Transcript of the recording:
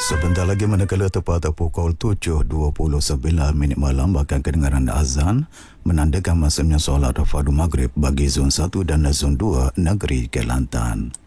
Sebentar lagi manakala tepat pukul 7.29 malam bahkan kedengaran azan menandakan masanya solat fardu maghrib bagi zon 1 dan zon 2 negeri Kelantan.